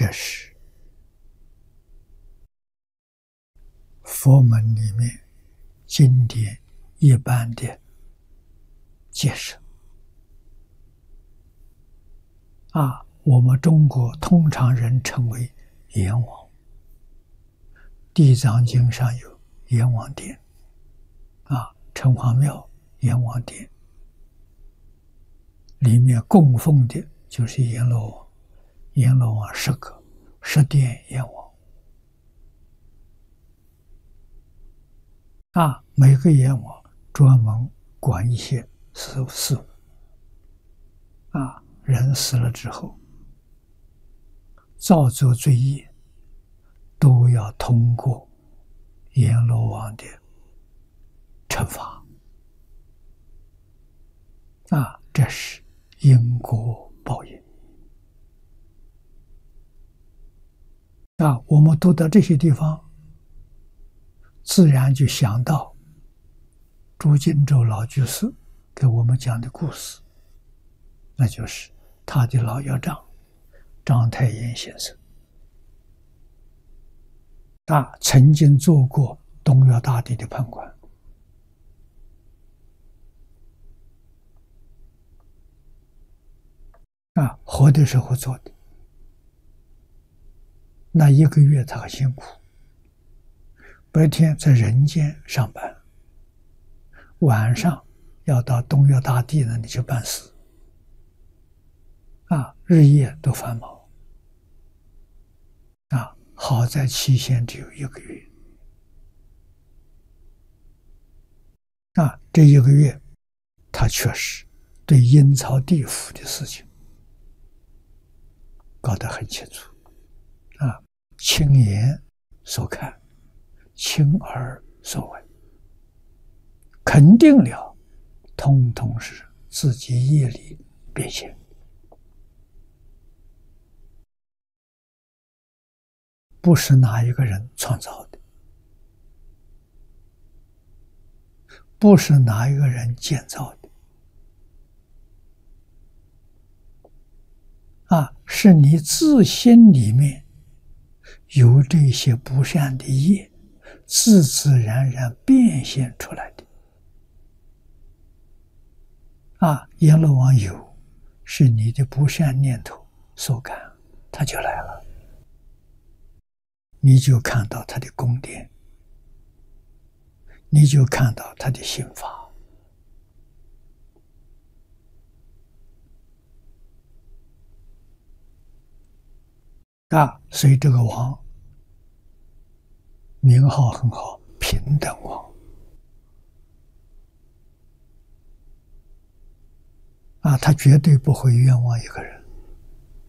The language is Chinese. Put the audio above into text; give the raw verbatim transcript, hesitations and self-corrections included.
这是佛门里面经典一般的解释啊，我们中国通常人称为阎王，地藏经上有阎王殿啊，城隍庙阎王殿里面供奉的就是阎罗王，阎罗王十个，十殿阎王啊，每个阎王专门管一些事事务啊，人死了之后，造作罪业都要通过阎罗王的惩罚啊，这是因果报应啊。我们读到这些地方，自然就想到朱金洲老居士给我们讲的故事，那就是他的老药丈章太炎先生啊，曾经做过东岳大帝的判官啊，活的时候做的，那一个月他很辛苦，白天在人间上班，晚上要到东岳大帝那里去办事啊，日夜都繁忙啊，好在期限只有一个月啊，这一个月他确实对阴曹地府的事情搞得很清楚啊，亲眼所看，亲耳所闻，肯定了通通是自己业力变现，不是哪一个人创造的，不是哪一个人建造的啊，是你自心里面有这些不善的业，自自然然变现出来的啊。阎罗王有，是你的不善念头所感，他就来了，你就看到他的宫殿，你就看到他的刑罚啊，所以这个王名号很好，平等王啊，他绝对不会冤枉一个人